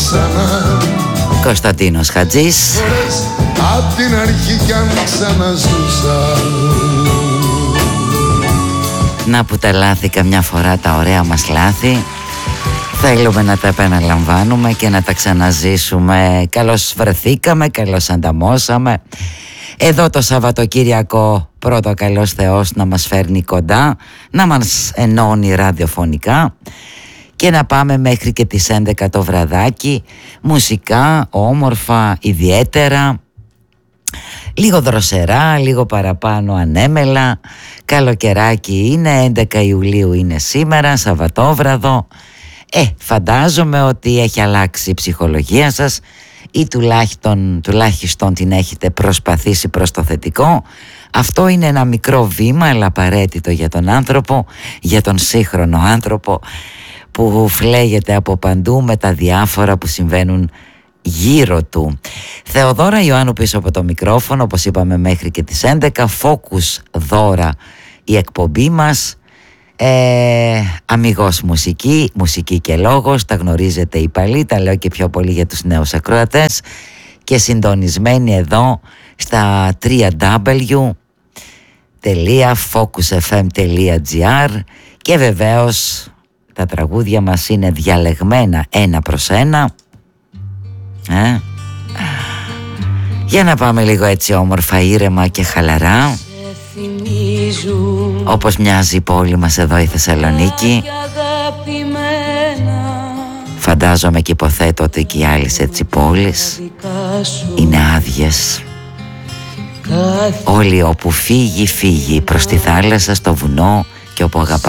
ξανά. Κωνσταντίνος Χατζής. Απ' την αρχή κι αν ξαναζούσα. Να που τα λάθη καμιά φορά, τα ωραία μας λάθη, θέλουμε να τα επαναλαμβάνουμε και να τα ξαναζήσουμε. Καλώς βρεθήκαμε, καλώς ανταμώσαμε. Εδώ το Σαββατοκύριακο πρώτο καλός Θεός να μας φέρνει κοντά, να μας ενώνει ραδιοφωνικά και να πάμε μέχρι και τις 11 το βραδάκι, μουσικά, όμορφα, ιδιαίτερα, λίγο δροσερά, λίγο παραπάνω ανέμελα. Καλοκαιράκι είναι, 11 Ιουλίου είναι σήμερα, Σαββατόβραδο. Φαντάζομαι ότι έχει αλλάξει η ψυχολογία σας ή τουλάχιστον την έχετε προσπαθήσει προς το θετικό. Αυτό είναι ένα μικρό βήμα, αλλά απαραίτητο για τον άνθρωπο, για τον σύγχρονο άνθρωπο που φλέγεται από παντού με τα διάφορα που συμβαίνουν γύρω του. Θεοδόρα Ιωάννου πίσω από το μικρόφωνο, όπως είπαμε μέχρι και τις 11. Focus Δώρα η εκπομπή μας. Αμιγώς μουσική και λόγος, τα γνωρίζετε οι παλιοί, τα λέω και πιο πολύ για τους νέους ακροατές, και συντονισμένοι εδώ στα www.focusfm.gr, και βεβαίως τα τραγούδια μας είναι διαλεγμένα ένα προς ένα. Για να πάμε λίγο έτσι όμορφα, ήρεμα και χαλαρά, όπως μοιάζει η πόλη μας εδώ η Θεσσαλονίκη. Φαντάζομαι και υποθέτω ότι και οι άλλες έτσι πόλεις είναι άδειες. Όλοι όπου φύγει προς τη θάλασσα, στο βουνό και όπου αγαπά